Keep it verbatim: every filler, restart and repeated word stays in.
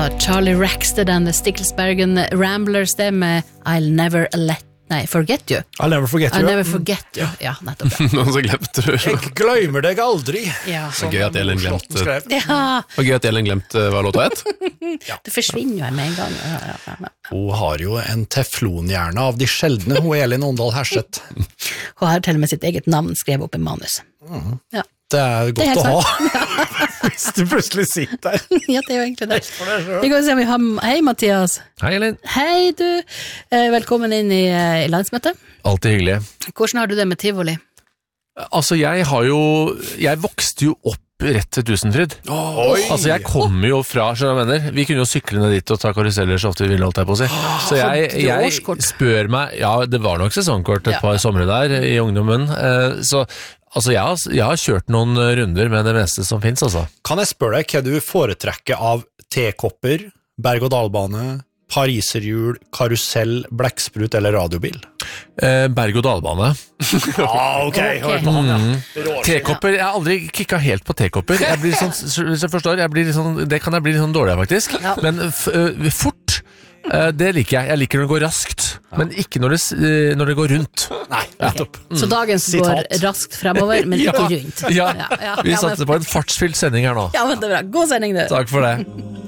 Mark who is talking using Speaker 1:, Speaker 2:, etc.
Speaker 1: var Charlie Rackstead and the Sticklesbergen Ramblers det med I'll never let Nei, forget you.
Speaker 2: I'll never forget you.
Speaker 1: I'll never forget you. Ja, nettopp. Ja.
Speaker 3: Noen som glemte det.
Speaker 2: Jeg glemmer deg aldri.
Speaker 1: Ja.
Speaker 3: Så gøy at Elin glemte
Speaker 1: Ja.
Speaker 3: Og gøy at Elin glemte hva låta het.
Speaker 1: Det forsvinner jo her med en gang. Ja, ja, ja.
Speaker 2: Hun har jo en teflonhjerne av de sjeldne, hun Elin Åndal Herseth.
Speaker 1: Hun har til og med sitt eget navn skrevet opp i manus.
Speaker 2: Mm.
Speaker 1: Ja.
Speaker 2: Det er godt
Speaker 1: det er
Speaker 2: å ha. Hvis du plutselig sitter der.
Speaker 1: Ja, det er jo egentlig det. Vi kan se om vi har... Hei, Mathias.
Speaker 3: Hei, Elin.
Speaker 1: Hei, du. Velkommen inn i, i landsmøtet.
Speaker 3: Alltid hyggelig.
Speaker 1: Hvordan har du det med Tivoli?
Speaker 3: Altså, jeg har jo... Jeg vokste jo opp rett til Tusenfryd.
Speaker 2: Oh,
Speaker 3: altså, jeg kommer jo fra, skjønner jeg mener, vi kunne jo sykle ned dit og ta karuseller så ofte vi ville, holdt jeg på å si. Så jeg, jeg spør meg, ja, det var nok sesongkort et ja. par somre der i ungdommen, så altså, jeg har, jeg har kjørt noen runder med det meste som finnes, altså.
Speaker 2: Kan jeg spørre deg hva du foretrekker av tekopper, berg- og dalbane, pariserhjul, karusell, blekksprut eller radiobil?
Speaker 3: Eh, berg- og dalbane.
Speaker 2: ah, ok. okay.
Speaker 3: Mm. Tekopper, jeg har aldri kikket helt på tekopper. Jeg blir sånn, hvis jeg forstår, jeg blir sånn, det kan jeg bli litt sånn dårlig av faktisk. Ja. Men f uh, fort, uh, det liker jeg. Jeg liker når det går raskt, ja. men ikke når det, uh, når det går rundt.
Speaker 2: Nei, nettopp.
Speaker 1: Mm. Så dagen går raskt fremover, men ikke
Speaker 3: ja.
Speaker 1: rundt.
Speaker 3: Ja,
Speaker 1: ja, ja.
Speaker 3: vi satser på en fartsfylt sending her nå.
Speaker 1: Ja, men det er bra. God sending, du.
Speaker 3: Takk for det.